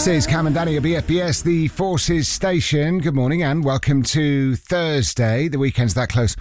This is Cam and Danny at BFBS, the Forces station. Good morning and welcome to Thursday. The weekend's that close.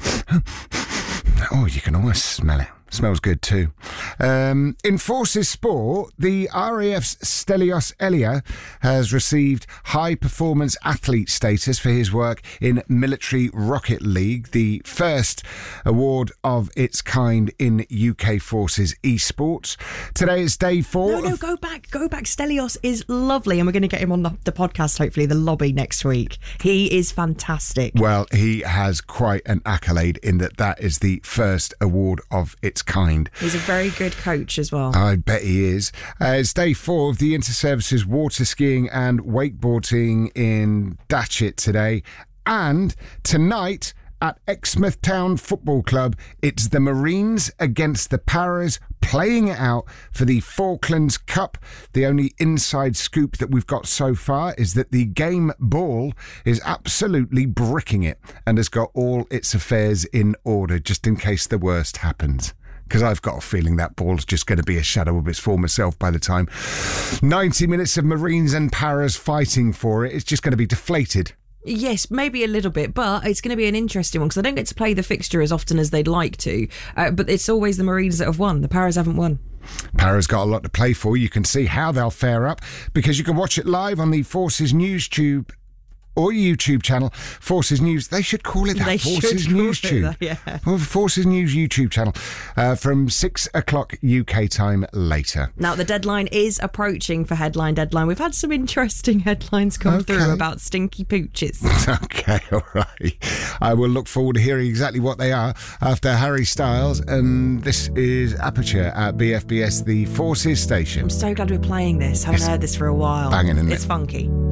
Oh, you can almost smell it. Smells good too. In Forces Sport, the RAF's Stelios Elia has received high performance athlete status for his work in Military Rocket League, the first award of its kind in UK Forces esports. Today is day 4. No, go back. Stelios is lovely, and we're going to get him on the podcast, hopefully, the lobby next week. He is fantastic. Well, he has quite an accolade in that is the first award of its kind. He's a very good coach as well. I bet he is. It's day 4 of the Inter-Services water skiing and wakeboarding in Datchet today. And tonight at Exmouth Town Football Club, it's the Marines against the Paras playing it out for the Falklands Cup. The only inside scoop that we've got so far is that the game ball is absolutely bricking it and has got all its affairs in order just in case the worst happens. Because I've got a feeling that ball's just going to be a shadow of its former self by the time 90 minutes of Marines and Paras fighting for it. It's just going to be deflated. Yes, maybe a little bit, but it's going to be an interesting one because I don't get to play the fixture as often as they'd like to. But it's always the Marines that have won. The Paras haven't won. Paras got a lot to play for. You can see how they'll fare up because you can watch it live on the Forces News Tube or YouTube channel, Forces News. They should call it that. They Forces should News call it Tube. that, yeah. Well, Forces News YouTube channel from 6 o'clock UK time later. Now, the deadline is approaching for Headline Deadline. We've had some interesting headlines come through about stinky pooches. Okay, all right. I will look forward to hearing exactly what they are after Harry Styles. And this is Aperture at BFBS, the Forces station. I'm so glad we're playing this. Haven't heard this for a while. Banging, isn't it? It's funky.